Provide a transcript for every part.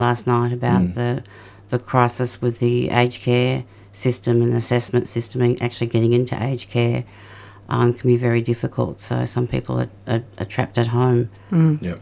last night about the crisis with the aged care system and assessment system, and actually getting into aged care can be very difficult. So some people are trapped at home. Yep.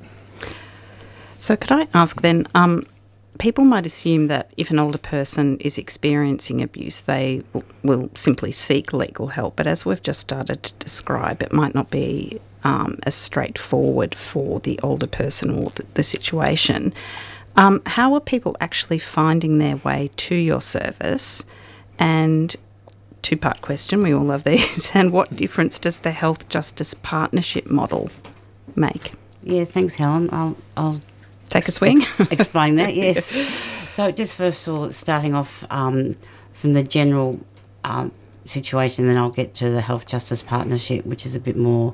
So could I ask then, people might assume that if an older person is experiencing abuse, they will simply seek legal help. But as we've just started to describe, it might not be as straightforward for the older person or the situation. How are people actually finding their way to your service? And two-part question, we all love these. And what difference does the Health Justice Partnership model make? Yeah, thanks, Helen. I'll take a swing. Explain that, yes. So just first of all, starting off from the general situation, then I'll get to the Health Justice Partnership, which is a bit more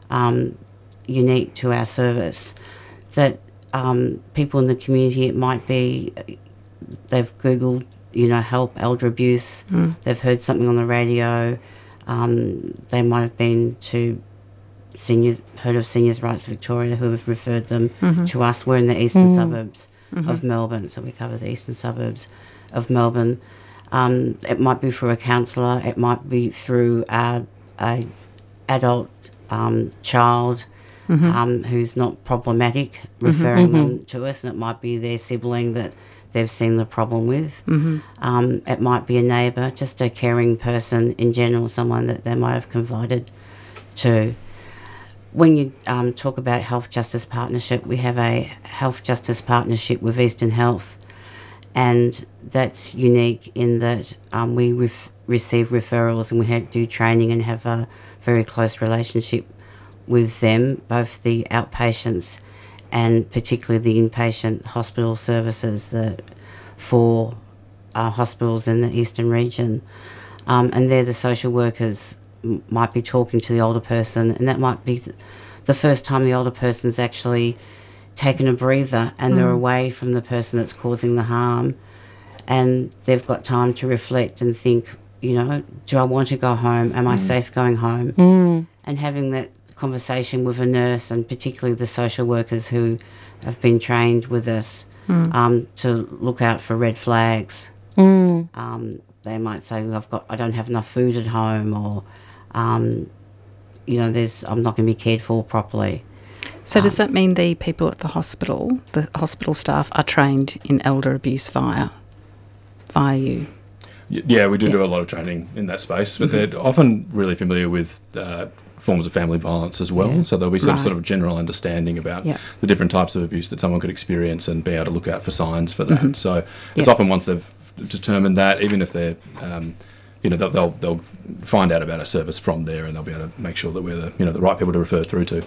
unique to our service. That people in the community, it might be they've Googled, help elder abuse, they've heard something on the radio, they might have been to heard of Seniors Rights Victoria, who have referred them to us. We're in the eastern suburbs of Melbourne, so we cover the eastern suburbs of Melbourne. It might be through a counsellor, it might be through a adult child who's not problematic, referring them to us, and it might be their sibling that they've seen the problem with. It might be a neighbour, just a caring person in general, someone that they might have confided to. When you talk about Health Justice Partnership, we have a Health Justice Partnership with Eastern Health, and that's unique in that we receive referrals, and we do training and have a very close relationship with them, both the outpatients and particularly the inpatient hospital services for hospitals in the eastern region. And they're the social workers might be talking to the older person, and that might be the first time the older person's actually taken a breather and they're away from the person that's causing the harm, and they've got time to reflect and think, do I want to go home? Am I safe going home? And having that conversation with a nurse, and particularly the social workers who have been trained with us to look out for red flags. They might say, I don't have enough food at home, or I'm not going to be cared for properly. So does that mean the people at the hospital staff, are trained in elder abuse via you? Yeah, we do a lot of training in that space, but they're often really familiar with forms of family violence as well. So there'll be some sort of general understanding about the different types of abuse that someone could experience, and be able to look out for signs for that. So it's often once they've determined that, even if they're they'll find out about our service from there, and they'll be able to make sure that we're the right people to refer through to.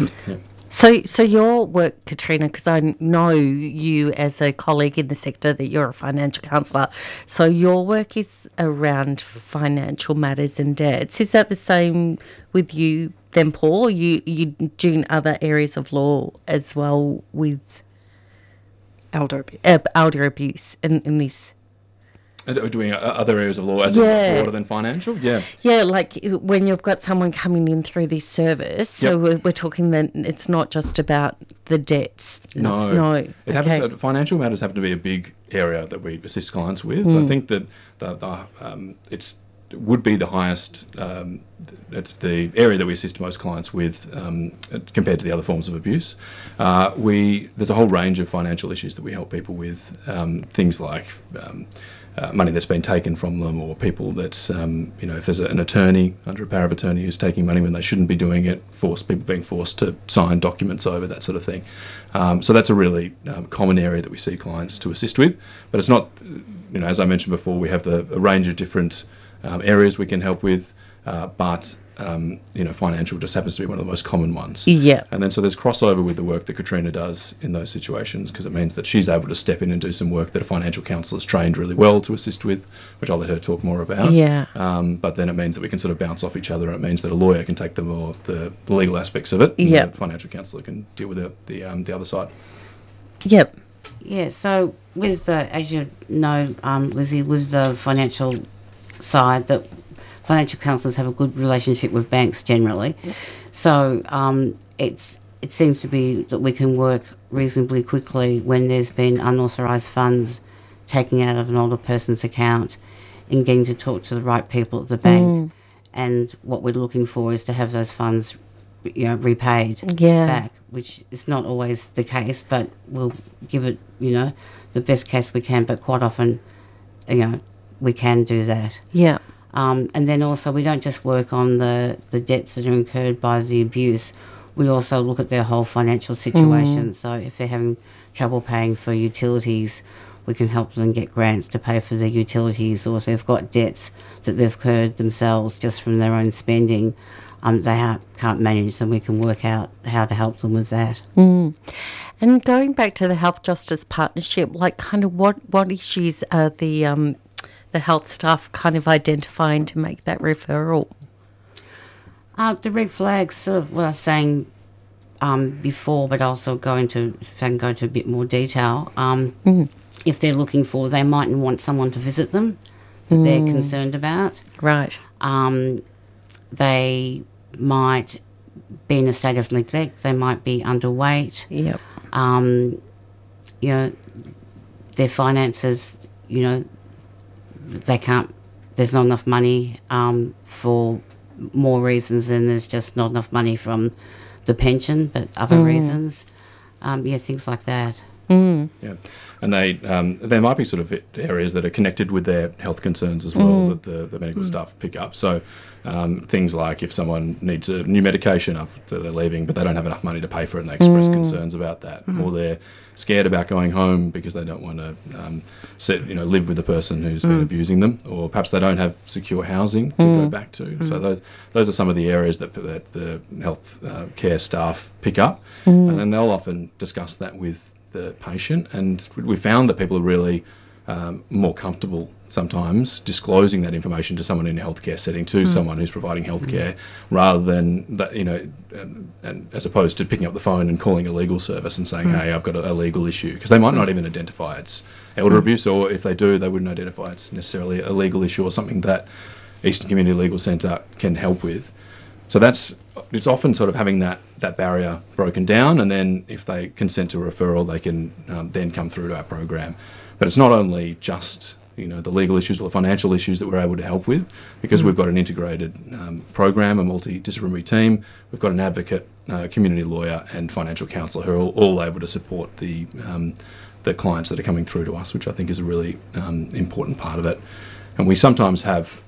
So your work, Katrina, because I know you as a colleague in the sector that you're a financial counsellor, so your work is around financial matters and debts. Is that the same with you then, Paul? You doing other areas of law as well with elder abuse? Elder abuse in this. Doing other areas of law as broader than financial? Yeah, like when you've got someone coming in through this service, so we're talking that it's not just about the debts. No. It happens. Financial matters happen to be a big area that we assist clients with. I think that it would be the highest, it's the area that we assist most clients with compared to the other forms of abuse. There's a whole range of financial issues that we help people with, things like money that's been taken from them, or people that's, if there's an attorney under a power of attorney who's taking money when they shouldn't be doing it, people being forced to sign documents over, that sort of thing. So that's a really common area that we see clients to assist with. But it's not, as I mentioned before, we have a range of different areas we can help with, but financial just happens to be one of the most common ones. Yeah. And then so there's crossover with the work that Katrina does in those situations, because it means that she's able to step in and do some work that a financial counsellor is trained really well to assist with, which I'll let her talk more about. Yeah. But then it means that we can sort of bounce off each other, and it means that a lawyer can take the legal aspects of it. Yeah. The financial counsellor can deal with the other side. Yep. Yeah, so with as you know, Lizzie, with the financial side, that financial counsellors have a good relationship with banks generally. So it's it seems to be that we can work reasonably quickly when there's been unauthorised funds taken out of an older person's account and getting to talk to the right people at the bank. And what we're looking for is to have those funds, repaid back, which is not always the case, but we'll give it, the best case we can. But quite often, we can do that. Yeah. And then also we don't just work on the debts that are incurred by the abuse. We also look at their whole financial situation. So if they're having trouble paying for utilities, we can help them get grants to pay for their utilities, or if they've got debts that they've incurred themselves just from their own spending, they can't manage, then we can work out how to help them with that. And going back to the Health Justice Partnership, like kind of what issues are the health staff kind of identifying to make that referral? The red flags, sort of what I was saying before, but also if I can go into a bit more detail. If they're looking for, they mightn't want someone to visit them that they're concerned about. Right. They might be in a state of neglect. They might be underweight. Yep. Their finances, they can't, there's not enough money for more reasons than there's just not enough money from the pension, but other reasons. Things like that. Yeah. And there might be sort of areas that are connected with their health concerns as well that the medical staff pick up. So things like if someone needs a new medication after they're leaving, but they don't have enough money to pay for it, and they express concerns about that, or they're scared about going home because they don't want to live with the person who's been abusing them, or perhaps they don't have secure housing to go back to. So those are some of the areas that the health care staff pick up, and then they'll often discuss that with the patient, and we found that people are really more comfortable sometimes disclosing that information to someone in a healthcare setting, to someone who's providing healthcare, rather than that, and as opposed to picking up the phone and calling a legal service and saying, "Hey, I've got a legal issue," because they might not even identify it's elder abuse, or if they do, they wouldn't identify it's necessarily a legal issue or something that Eastern Community Legal Centre can help with. So it's often sort of having that barrier broken down, and then if they consent to a referral, they can then come through to our program. But it's not only just the legal issues or the financial issues that we're able to help with, because we've got an integrated program, a multidisciplinary team. We've got an advocate, community lawyer, and financial counsellor who are all able to support the clients that are coming through to us, which I think is a really important part of it. And we sometimes have.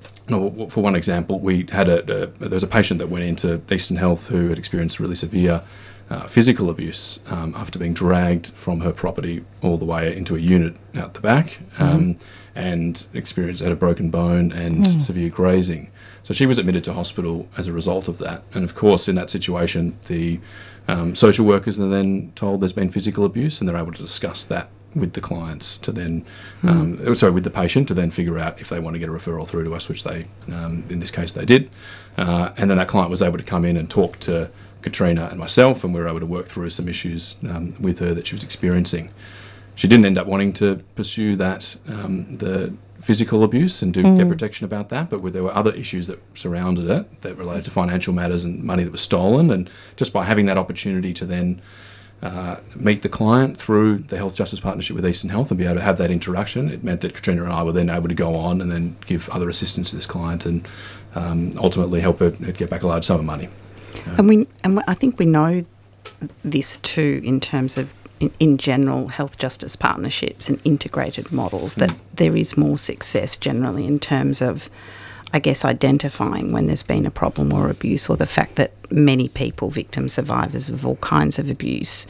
For one example, we had there was a patient that went into Eastern Health who had experienced really severe physical abuse after being dragged from her property all the way into a unit out the back, and had a broken bone and severe grazing. So she was admitted to hospital as a result of that. And of course, in that situation, the social workers are then told there's been physical abuse, and they're able to discuss that with the clients to then, with the patient to then figure out if they want to get a referral through to us, which they, in this case, they did. And then that client was able to come in and talk to Katrina and myself, and we were able to work through some issues with her that she was experiencing. She didn't end up wanting to pursue that, the physical abuse, and get protection about that, but there were other issues that surrounded it that related to financial matters and money that was stolen. And just by having that opportunity to then meet the client through the Health Justice Partnership with Eastern Health and be able to have that interaction, it meant that Katrina and I were then able to go on and then give other assistance to this client and ultimately help her get back a large sum of money. And I think we know this too in terms of, in general, health justice partnerships and integrated models, that there is more success generally in terms of, I guess, identifying when there's been a problem or abuse, or the fact that many people, victims, survivors of all kinds of abuse,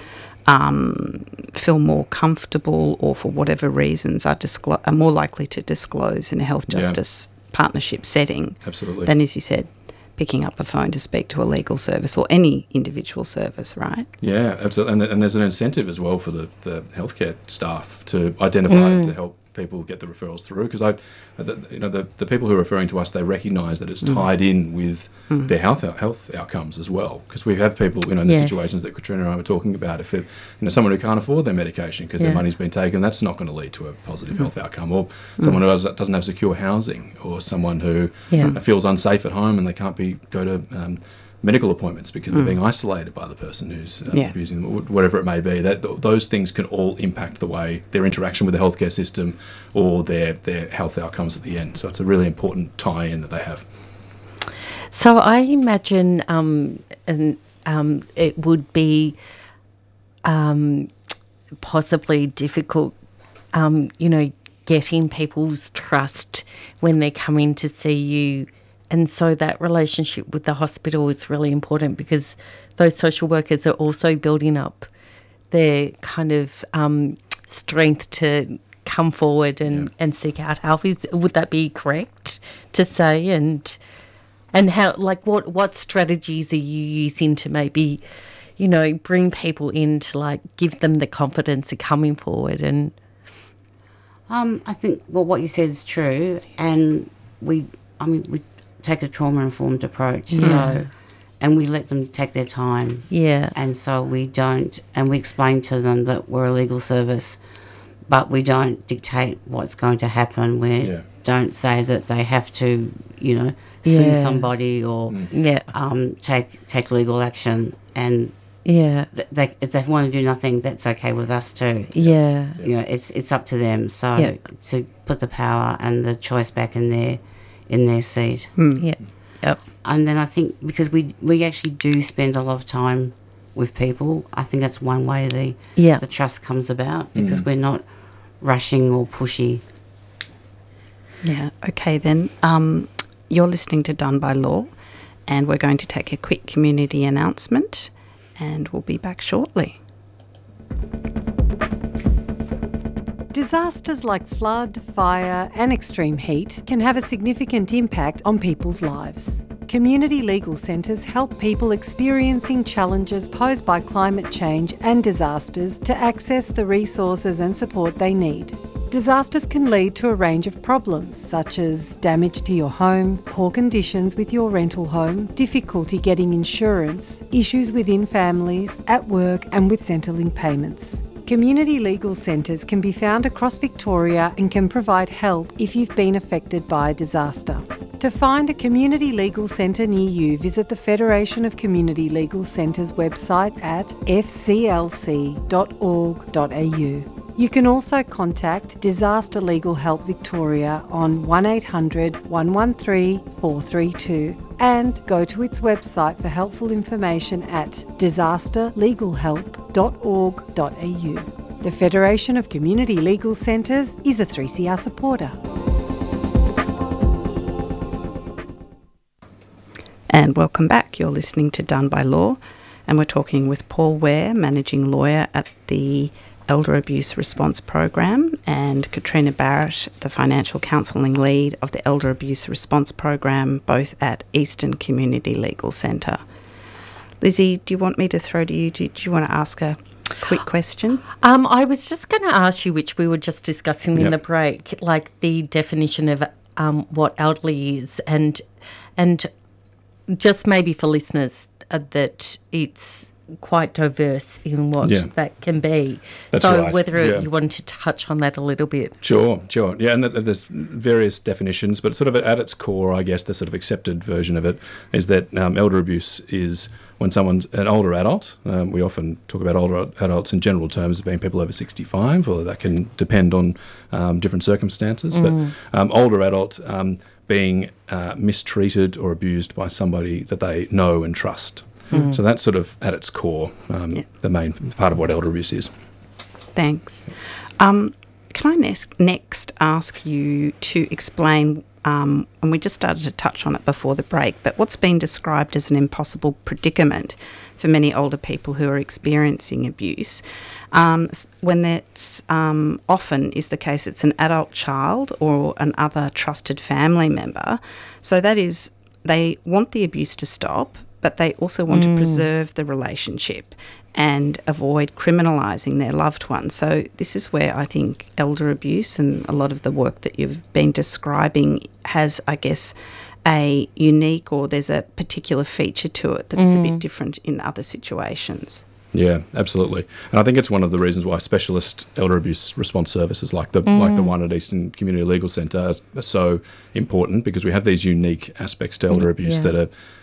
feel more comfortable, or for whatever reasons are more likely to disclose in a health justice partnership setting. Absolutely. Than, as you said, picking up a phone to speak to a legal service or any individual service, right? Yeah, absolutely. And there's an incentive as well for the healthcare staff to identify to help people get the referrals through, because the people who are referring to us, they recognise that it's tied in with their health outcomes as well, because we have people in the situations that Katrina and I were talking about. If it, someone who can't afford their medication because their money's been taken, that's not going to lead to a positive health outcome. Or someone who doesn't have secure housing, or someone who feels unsafe at home and they can't go to medical appointments because they're being isolated by the person who's abusing them, whatever it may be. Those things can all impact the way their interaction with the healthcare system or their health outcomes at the end. So it's a really important tie-in that they have. So I imagine it would be possibly difficult, getting people's trust when they're coming to see you. And so that relationship with the hospital is really important because those social workers are also building up their kind of strength to come forward and seek out help. Would that be correct to say? And how, like, what strategies are you using to maybe, bring people in to, like, give them the confidence of coming forward? And I think, what you said is true, and we take a trauma-informed approach, and we let them take their time. Yeah. And so we don't, and we explain to them that we're a legal service, but we don't dictate what's going to happen. We don't say that they have to, sue somebody or take legal action. And if they want to do nothing, that's okay with us too. Yeah. It's up to them. So to put the power and the choice back in their seat. Yeah. Yep. And then I think because we actually do spend a lot of time with people, I think that's one way the trust comes about, because we're not rushing or pushy. Yeah. Okay, then you're listening to Done by Law, and we're going to take a quick community announcement, and we'll be back shortly. Disasters like flood, fire and extreme heat can have a significant impact on people's lives. Community legal centres help people experiencing challenges posed by climate change and disasters to access the resources and support they need. Disasters can lead to a range of problems, such as damage to your home, poor conditions with your rental home, difficulty getting insurance, issues within families, at work and with Centrelink payments. Community legal centres can be found across Victoria and can provide help if you've been affected by a disaster. To find a community legal centre near you, visit the Federation of Community Legal Centres website at fclc.org.au. You can also contact Disaster Legal Help Victoria on 1800 113 432 and go to its website for helpful information at disasterlegalhelp.org.au. The Federation of Community Legal Centres is a 3CR supporter. And welcome back. You're listening to Done by Law, and we're talking with Paul Ware, Managing Lawyer at the Elder Abuse Response Program, and Katrina Barrett, the Financial Counselling Lead of the Elder Abuse Response Program, both at Eastern Community Legal Centre. Lizzie, do you want me to throw to you? Do you want to ask a quick question? I was just going to ask you, which we were just discussing in the break, like the definition of what elderly is, and just maybe for listeners that it's quite diverse in what that can be. That's so right. whether you want to touch on that a little bit. Sure. Yeah, and there's various definitions, but sort of at its core, I guess, the sort of accepted version of it is that elder abuse is when someone's an older adult. We often talk about older adults in general terms as being people over 65, or that can depend on different circumstances, but older adult being mistreated or abused by somebody that they know and trust. So that's sort of at its core the main part of what elder abuse is. Thanks. Can I next ask you to explain, and we just started to touch on it before the break, but what's been described as an impossible predicament for many older people who are experiencing abuse, when that's often is the case, it's an adult child or an other trusted family member. So that is, they want the abuse to stop, but they also want to preserve the relationship and avoid criminalising their loved one. So this is where I think elder abuse and a lot of the work that you've been describing has, I guess, a unique, or there's a particular feature to it that is a bit different in other situations. Yeah, absolutely. And I think it's one of the reasons why specialist elder abuse response services like the one at Eastern Community Legal Centre are so important, because we have these unique aspects to elder abuse that are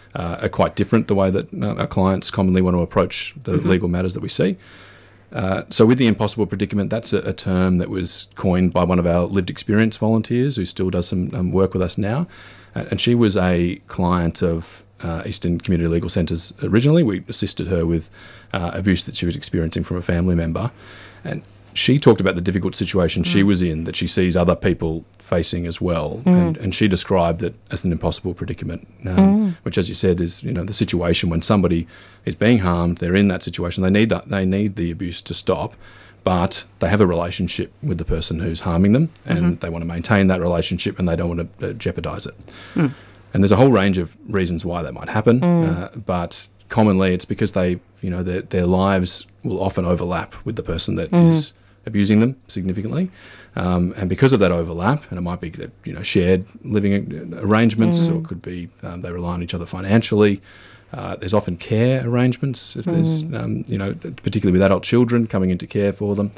are quite different, the way that our clients commonly want to approach the legal matters that we see. So with the impossible predicament, that's a term that was coined by one of our lived experience volunteers who still does some work with us now. And she was a client of Eastern Community Legal Centres originally. We assisted her with abuse that she was experiencing from a family member. And she talked about the difficult situation she was in, that she sees other people facing as well. And she described it as an impossible predicament, which, as you said, is the situation when somebody is being harmed, they're in that situation, they need the abuse to stop, but they have a relationship with the person who's harming them, and they want to maintain that relationship, and they don't want to jeopardise it. And there's a whole range of reasons why that might happen, but commonly it's because their lives will often overlap with the person that is abusing them significantly, and because of that overlap, and it might be that shared living arrangements, or it could be they rely on each other financially. There's often care arrangements if there's particularly with adult children coming into care for them,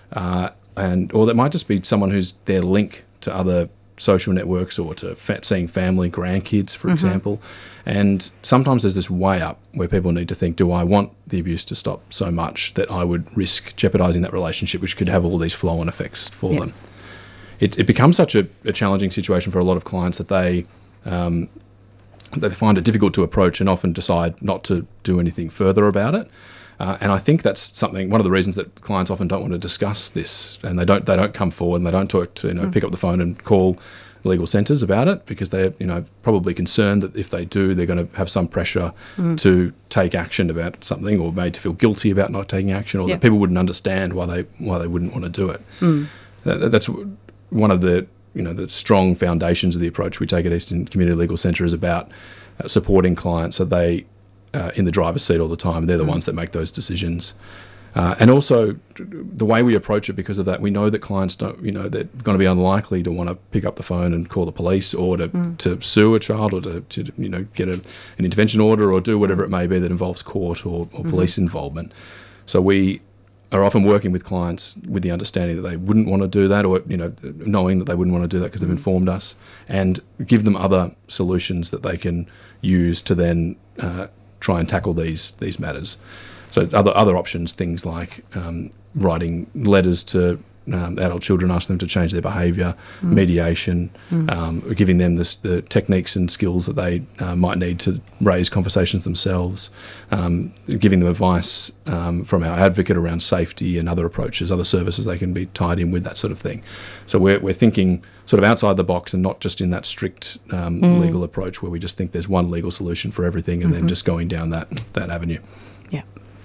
or that might just be someone who's their link to other social networks or to seeing family, grandkids, for example. And sometimes there's this way up where people need to think, do I want the abuse to stop so much that I would risk jeopardising that relationship, which could have all these flow-on effects for them? It becomes such a challenging situation for a lot of clients that they find it difficult to approach and often decide not to do anything further about it. And I think that's one of the reasons that clients often don't want to discuss this, and they don't come forward and they don't talk to pick up the phone and call legal centres about it, because they're probably concerned that if they do, they're going to have some pressure to take action about something, or made to feel guilty about not taking action, or that people wouldn't understand why they wouldn't want to do it. That's one of the the strong foundations of the approach we take at Eastern Community Legal Centre is about supporting clients so they in the driver's seat all the time. They're the ones that make those decisions. And also the way we approach it, because of that, we know that clients don't, they're going to be unlikely to want to pick up the phone and call the police, or to sue a child, or to get an intervention order, or do whatever it may be that involves court or police involvement. So we are often working with clients with the understanding that they wouldn't want to do that, or knowing that they wouldn't want to do that because they've informed us, and give them other solutions that they can use to then try and tackle these matters. So other options, things like writing letters to adult children, asking them to change their behaviour, mediation, giving them the techniques and skills that they might need to raise conversations themselves, giving them advice from our advocate around safety and other approaches, other services they can be tied in with, that sort of thing. So we're thinking sort of outside the box, and not just in that strict legal approach where we just think there's one legal solution for everything, and then just going down that avenue. Yeah.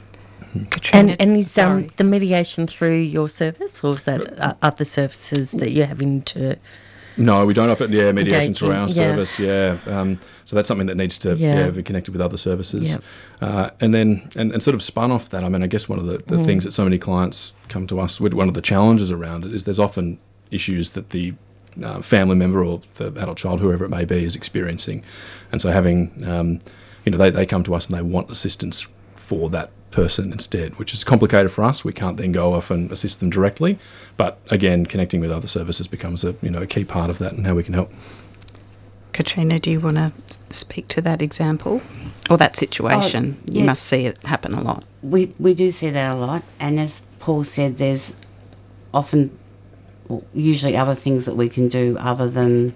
And is the mediation through your service, or is that other services that you're having to? No, we don't offer mediation through our service. So that's something that needs to be connected with other services. And then and sort of spun off that, I guess one of the things that so many clients come to us with, one of the challenges around it, is there's often issues that the family member or the adult child, whoever it may be, is experiencing. And so having, they come to us and they want assistance for that person instead, which is complicated for us. We can't then go off and assist them directly, but again, connecting with other services becomes a key part of that and how we can help. Katrina, do you want to speak to that example or that situation? You must see it happen a lot. We do see that a lot, and as Paul said, there's often, usually other things that we can do other than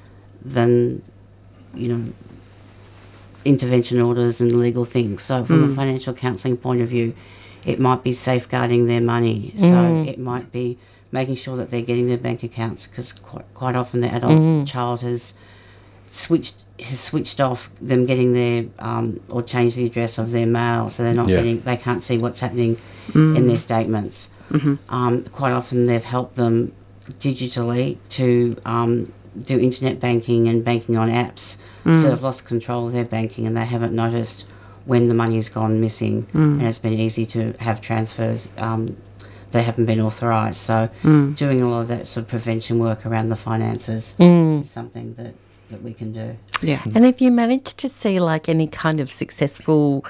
intervention orders and legal things. So from a financial counselling point of view, it might be safeguarding their money. So it might be making sure that they're getting their bank accounts, because quite often the adult child has switched off them getting their or changed the address of their mail, so they're not they can't see what's happening in their statements. Quite often they've helped them digitally to do internet banking and banking on apps. So they've lost control of their banking and they haven't noticed when the money has gone missing, and it's been easy to have transfers. They haven't been authorised. So doing a lot of that sort of prevention work around the finances is something that we can do. Yeah. And if you manage to see like any kind of successful,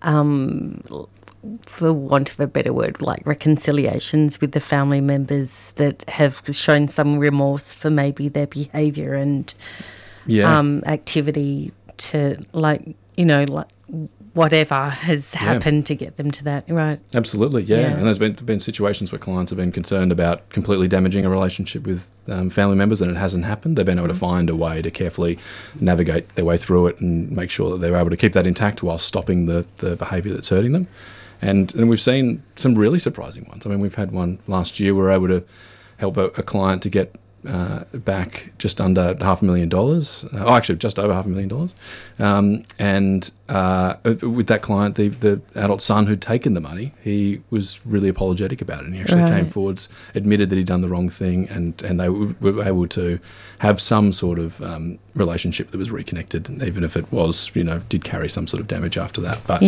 for want of a better word, like reconciliations with the family members that have shown some remorse for maybe their behaviour and activity, to like like whatever has happened to get them to that, right? Absolutely, yeah. And there's been situations where clients have been concerned about completely damaging a relationship with family members, and it hasn't happened. They've been able to find a way to carefully navigate their way through it and make sure that they're able to keep that intact while stopping the behaviour that's hurting them. And we've seen some really surprising ones. I mean, we've had one last year where we were able to help a client to get back just under $500,000. Actually, just over $500,000. And with that client, the adult son who'd taken the money, he was really apologetic about it. And he actually came forwards, admitted that he'd done the wrong thing, and they were able to have some sort of relationship that was reconnected, even if it was, did carry some sort of damage after that. But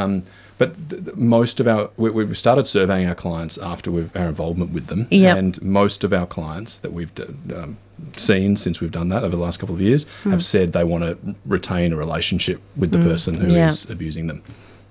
But most of we've started surveying our clients after our involvement with them, and most of our clients that we've seen since we've done that over the last couple of years have said they want to retain a relationship with the person who is abusing them.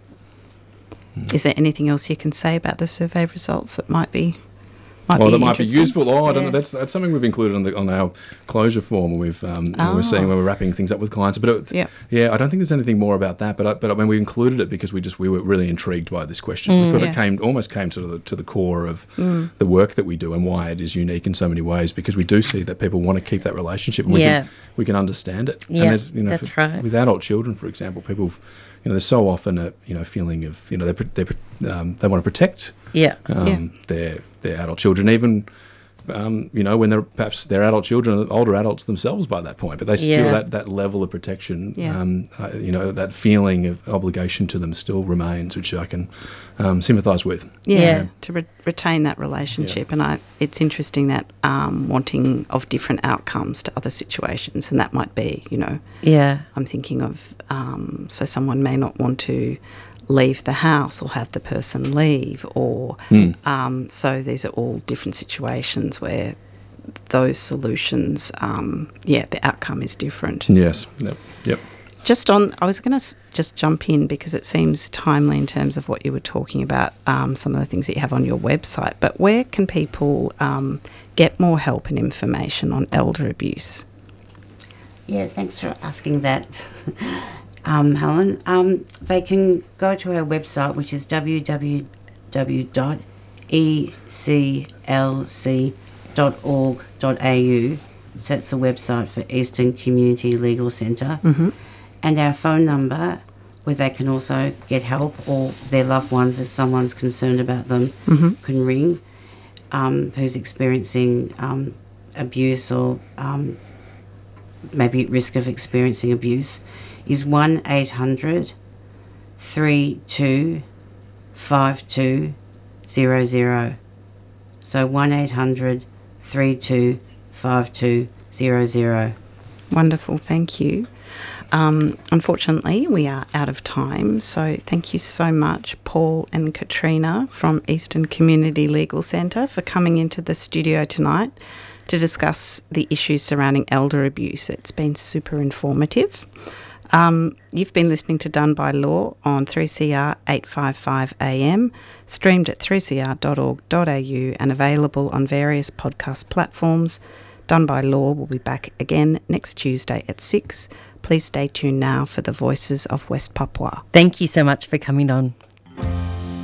Is there anything else you can say about the survey results that might be useful? I don't know. That's something we've included on our closure form. We're seeing when we're wrapping things up with clients. But I don't think there's anything more about that. But I mean, we included it because we were really intrigued by this question. We thought it almost came to the core of the work that we do and why it is unique in so many ways. Because we do see that people want to keep that relationship, and we can understand it. Yeah, and that's right. With adult children, for example, people. There's so often a feeling of they want to protect their adult children, even when they're adult children, older adults themselves by that point, but they still that level of protection, that feeling of obligation to them still remains, which I can sympathise with. To retain that relationship, and it's interesting that wanting of different outcomes to other situations, and that might be, I'm thinking of so someone may not want to leave the house or have the person leave, or so these are all different situations where those solutions, the outcome is different. Yes. Yep. I was going to just jump in because it seems timely in terms of what you were talking about, some of the things that you have on your website, but where can people get more help and information on elder abuse? Yeah, thanks for asking that. Helen, they can go to our website, which is www.eclc.org.au. So that's the website for Eastern Community Legal Centre. And our phone number, where they can also get help, or their loved ones, if someone's concerned about them, can ring, who's experiencing abuse or maybe at risk of experiencing abuse, is 1-800 32 5200. So 1-800 32 5200. Wonderful, thank you. Unfortunately, we are out of time, so thank you so much, Paul and Katrina from Eastern Community Legal Centre, for coming into the studio tonight to discuss the issues surrounding elder abuse. It's been super informative. You've been listening to Done by Law on 3CR 855 AM, streamed at 3cr.org.au and available on various podcast platforms. Done by Law will be back again next Tuesday at 6. Please stay tuned now for the Voices of West Papua. Thank you so much for coming on.